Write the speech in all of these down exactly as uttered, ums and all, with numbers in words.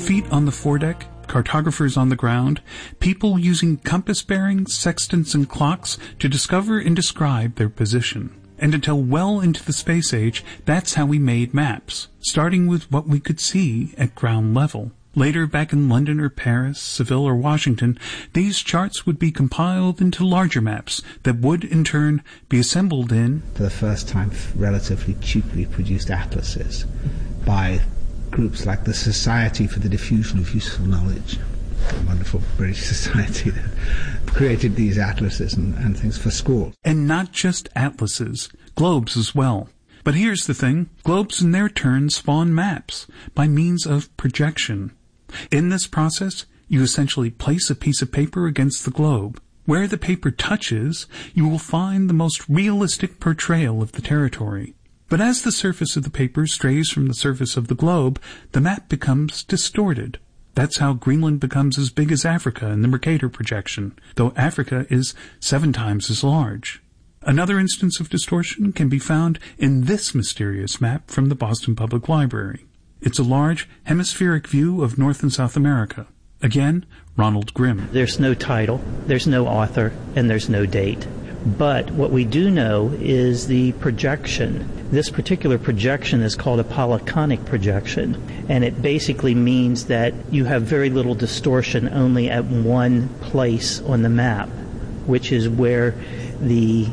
feet on the foredeck, cartographers on the ground, people using compass bearings, sextants, and clocks to discover and describe their position. And until well into the space age, that's how we made maps, starting with what we could see at ground level. Later, back in London or Paris, Seville or Washington, these charts would be compiled into larger maps that would, in turn, be assembled in, for the first time, relatively cheaply produced atlases by groups like the Society for the Diffusion of Useful Knowledge, a wonderful British society that created these atlases and, and things for schools. And not just atlases, globes as well. But here's the thing, globes in their turn spawn maps by means of projection. In this process, you essentially place a piece of paper against the globe. Where the paper touches, you will find the most realistic portrayal of the territory. But as the surface of the paper strays from the surface of the globe, the map becomes distorted. That's how Greenland becomes as big as Africa in the Mercator projection, though Africa is seven times as large. Another instance of distortion can be found in this mysterious map from the Boston Public Library. It's a large hemispheric view of North and South America. Again, Ronald Grimm. There's no title, there's no author, and there's no date. But what we do know is the projection. This particular projection is called a polyconic projection, and it basically means that you have very little distortion only at one place on the map, which is where the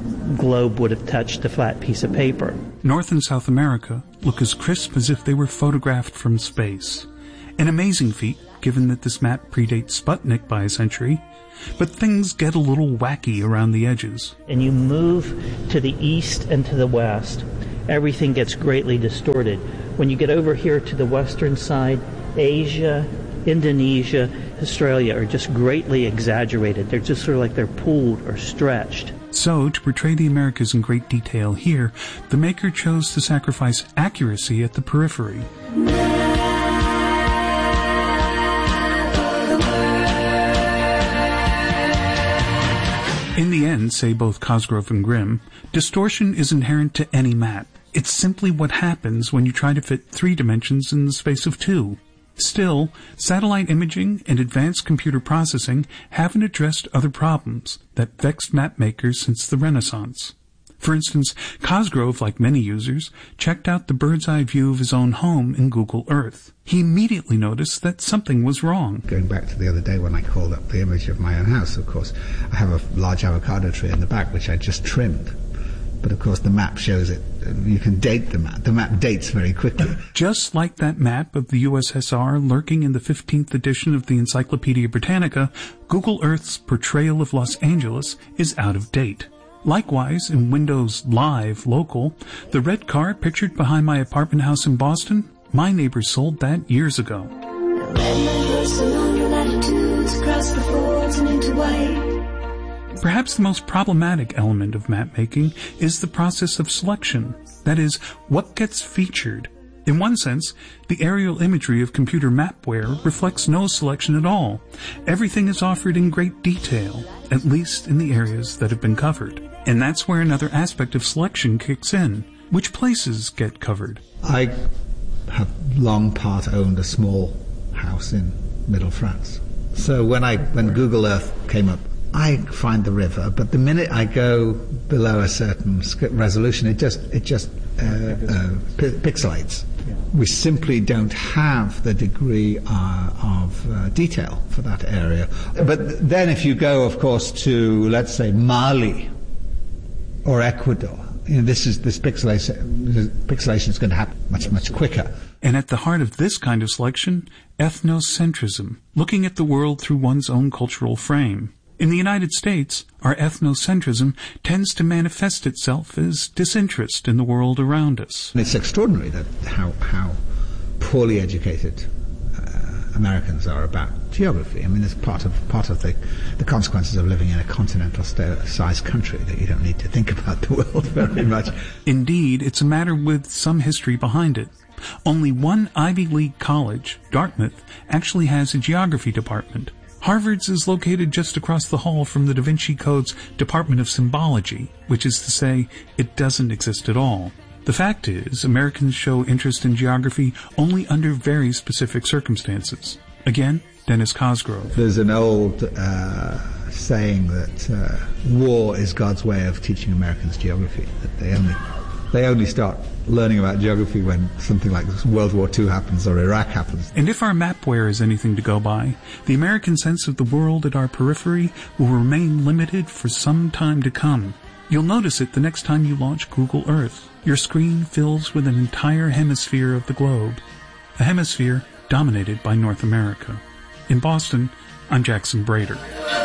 globe would have touched a flat piece of paper. North and South America look as crisp as if they were photographed from space. An amazing feat, given that this map predates Sputnik by a century, but things get a little wacky around the edges. And you move to the east and to the west, everything gets greatly distorted. When you get over here to the western side, Asia, Indonesia, Australia are just greatly exaggerated. They're just sort of like they're pulled or stretched. So, to portray the Americas in great detail here, the maker chose to sacrifice accuracy at the periphery. In the end, say both Cosgrove and Grimm, distortion is inherent to any map. It's simply what happens when you try to fit three dimensions in the space of two. Still, satellite imaging and advanced computer processing haven't addressed other problems that vexed map makers since the Renaissance. For instance, Cosgrove, like many users, checked out the bird's-eye view of his own home in Google Earth. He immediately noticed that something was wrong. Going back to the other day when I called up the image of my own house, of course, I have a large avocado tree in the back which I just trimmed. But of course the map shows it. You can date the map. The map dates very quickly. Just like that map of the U S S R lurking in the fifteenth edition of the Encyclopedia Britannica, Google Earth's portrayal of Los Angeles is out of date. Likewise, in Windows Live Local, the red car pictured behind my apartment house in Boston, my neighbors sold that years ago. Perhaps the most problematic element of map making is the process of selection. That is, what gets featured. In one sense, the aerial imagery of computer mapware reflects no selection at all. Everything is offered in great detail, at least in the areas that have been covered. And that's where another aspect of selection kicks in. Which places get covered? I have long part owned a small house in middle France. So when I when Google Earth came up, I find the river, but the minute I go below a certain resolution, it just it just uh, uh, p- pixelates. Yeah. We simply don't have the degree uh, of uh, detail for that area. But then if you go, of course, to, let's say, Mali or Ecuador, you know, this is this pixelation, pixelation is going to happen much, much quicker. And at the heart of this kind of selection, ethnocentrism, looking at the world through one's own cultural frame. In the United States, our ethnocentrism tends to manifest itself as disinterest in the world around us. And it's extraordinary that how how poorly educated uh, Americans are about geography. I mean, it's part of part of the, the consequences of living in a continental-sized country, that you don't need to think about the world very much. Indeed, it's a matter with some history behind it. Only one Ivy League college, Dartmouth, actually has a geography department. Harvard's is located just across the hall from the Da Vinci Code's Department of Symbology, which is to say, it doesn't exist at all. The fact is, Americans show interest in geography only under very specific circumstances. Again, Dennis Cosgrove. There's an old uh, saying that uh, war is God's way of teaching Americans geography, that they only they only start learning about geography when something like World War Two happens or Iraq happens. And if our mapware is anything to go by, the American sense of the world at our periphery will remain limited for some time to come. You'll notice it the next time you launch Google Earth. Your screen fills with an entire hemisphere of the globe, a hemisphere dominated by North America. In Boston, I'm Jackson Brader.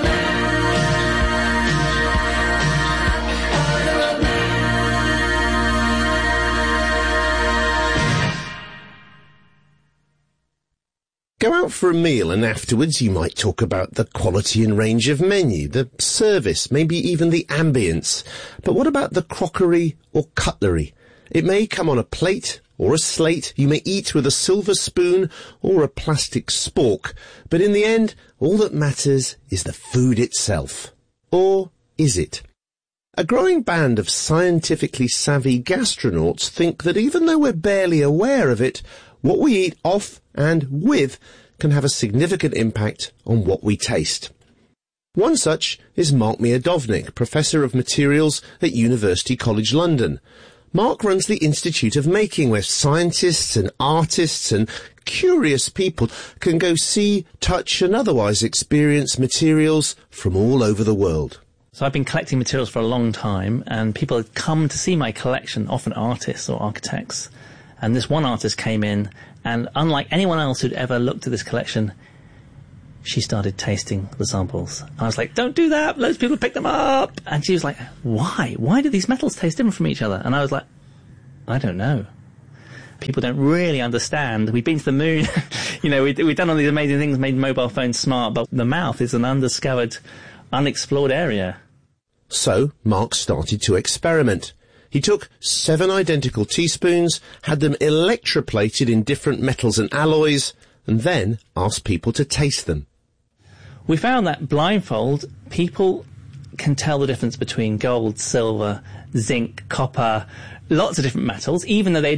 Go out for a meal and afterwards you might talk about the quality and range of menu, the service, maybe even the ambience. But what about the crockery or cutlery? It may come on a plate or a slate, you may eat with a silver spoon or a plastic spork, but in the end, all that matters is the food itself. Or is it? A growing band of scientifically savvy gastronauts think that even though we're barely aware of it, what we eat off and with can have a significant impact on what we taste. One such is Mark Miodownik, Professor of Materials at University College London. Mark runs the Institute of Making, where scientists and artists and curious people can go see, touch and otherwise experience materials from all over the world. So I've been collecting materials for a long time, and people had come to see my collection, often artists or architects. And this one artist came in, and unlike anyone else who'd ever looked at this collection, she started tasting the samples. And I was like, don't do that, loads of people pick them up. And she was like, why? Why do these metals taste different from each other? And I was like, I don't know. People don't really understand. We've been to the moon, you know, we, we've done all these amazing things, made mobile phones smart, but the mouth is an undiscovered, unexplored area. So Mark started to experiment. He took seven identical teaspoons, had them electroplated in different metals and alloys, and then asked people to taste them. We found that blindfold, people can tell the difference between gold, silver, zinc, copper, lots of different metals, even though they